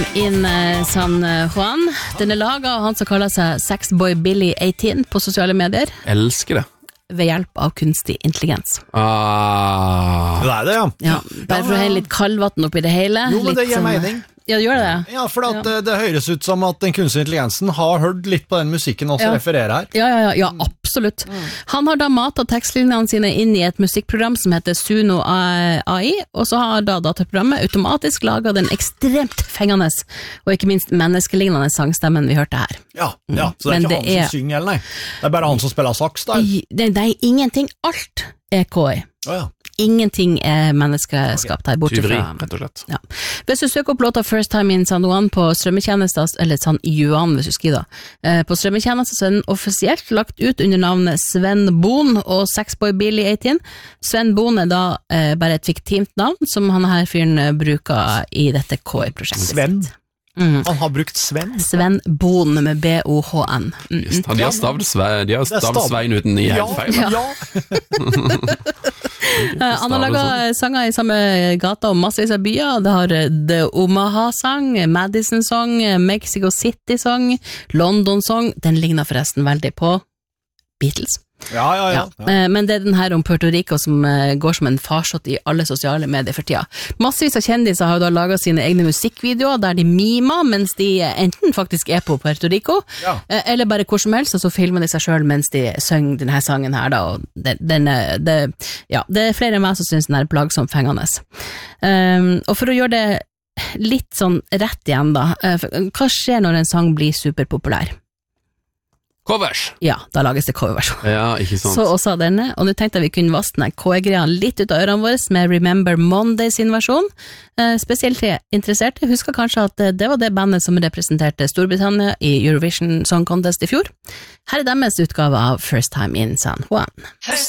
In San Juan. Den laget av han som kaller seg Sexboy Billy 18 på sosiale medier. Elsker det. Ved hjelp av kunstig intelligens. Det det, ja. Ja, bare for å helle litt kaldvatten oppi det hele. Jo, men det gir sånn, mening. Ja, det gjør det. Ja, for at det høres ut som at den kunstige intelligensen har hørt litt på den musikken også refererer her. Ja, absolutt. Han har da matet tekstlinjene sine inn i et musikkprogram som heter Suno AI, og så har da dataprogrammet automatisk laget den ekstremt fengende, og ikke minst menneskelignende sangstemmen vi hørte her. Ja, så det ikke han som synger, eller nei? Det bare han som spiller saks der? Det ingenting, alt KI. Ingenting menneskeskapt her borte Tyveri, fra. rett og slett. Ja. Hvis du søker opp låta First Time in San Juan på strømmetjenester, eller San Juan hvis du skriver da, på strømmetjenester så den offisielt lagt ut under navnet Sven Bohn og Sexboy Billy 18. Sven Bohn da bare et fiktivt navn som han her fyren bruker i dette KI-prosjektet. Sven? Han har brukt Sven? Sven Bohn med B-O-H-N. De har stavd Svein uten i helt feil. Han har laget sanger i samme gata og massevis av byer. Det har The Omaha-sang, Madison-sang, Mexico City-sang, London-sang. Den ligner forresten veldig på Beatles. Ja. Men det den her om Puerto Rico som går som en farsott i alle sosiale medier for tida. Massevis av kjendiser har jo da laget sine egne musikkvideoer der de mimer mens de enten faktisk på Puerto Rico, eller bare hvor som helst, og så filmer de seg selv mens de synger denne sangen her da, og det flere enn meg som synes den er plagsomt fengende. Og for å gjøre det litt sånn rett igjen da, hva skjer når en sang blir superpopulær? Covers! Ja, da lages det coverversjon. Ja, ikke sant. Så også denne, og nå tenkte jeg vi kunne vaske denne KI-greia litt ut av ørene våre med Remember Monday sin versjon. Spesielt interesserte husker kanskje at det var det bandet som representerte Storbritannia i Eurovision Song Contest i fjor. Her er deres utgave av First Time in San Juan. First